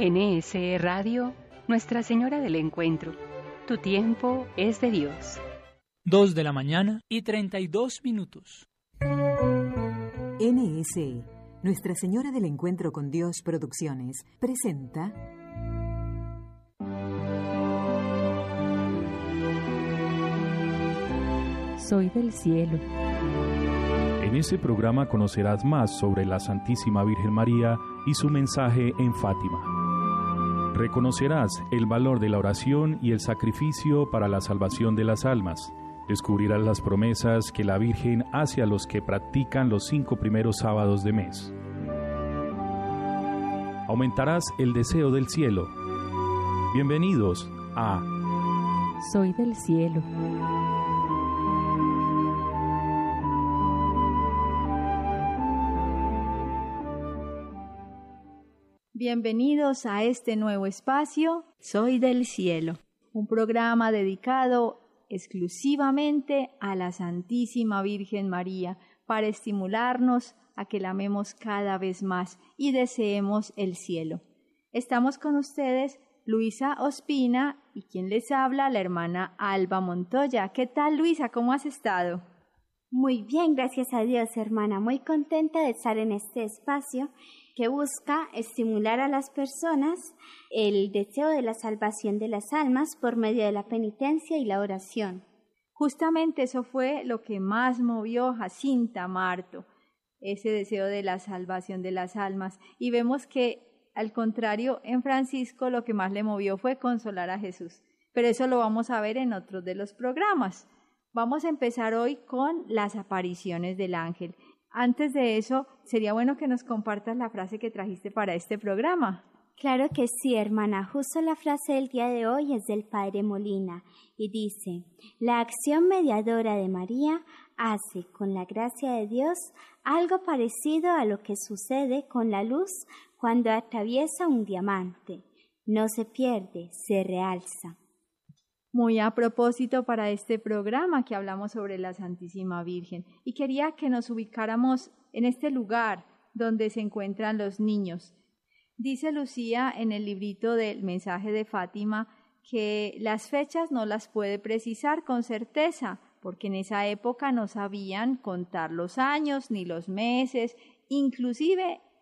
NSE Radio, Nuestra Señora del Encuentro. Tu tiempo es de Dios. 2 de la mañana y 32 minutos. NSE, Nuestra Señora del Encuentro con Dios Producciones, presenta... Soy del cielo. En ese programa conocerás más sobre la Santísima Virgen María y su mensaje en Fátima. Reconocerás el valor de la oración y el sacrificio para la salvación de las almas. Descubrirás las promesas que la Virgen hace a los que practican los 5 primeros sábados de mes. Aumentarás el deseo del cielo. Bienvenidos a Soy del cielo. Bienvenidos a este nuevo espacio, Soy del Cielo, un programa dedicado exclusivamente a la Santísima Virgen María para estimularnos a que la amemos cada vez más y deseemos el cielo. Estamos con ustedes, Luisa Ospina, y quien les habla, la hermana Alba Montoya. ¿Qué tal, Luisa? ¿Cómo has estado? Muy bien, gracias a Dios, hermana. Muy contenta de estar en este espacio que busca estimular a las personas el deseo de la salvación de las almas por medio de la penitencia y la oración. Justamente eso fue lo que más movió a Jacinta Marto, ese deseo de la salvación de las almas. Y vemos que, al contrario, en Francisco lo que más le movió fue consolar a Jesús. Pero eso lo vamos a ver en otros de los programas. Vamos a empezar hoy con las apariciones del ángel. Antes de eso, sería bueno que nos compartas la frase que trajiste para este programa. Claro que sí, hermana. Justo la frase del día de hoy es del Padre Molina y dice: la acción mediadora de María hace, con la gracia de Dios, algo parecido a lo que sucede con la luz cuando atraviesa un diamante. No se pierde, se realza. Muy a propósito para este programa que hablamos sobre la Santísima Virgen, y quería que nos ubicáramos en este lugar donde se encuentran los niños. Dice Lucía en el librito del mensaje de Fátima que las fechas no las puede precisar con certeza, porque en esa época no sabían contar los años ni los meses, inclusive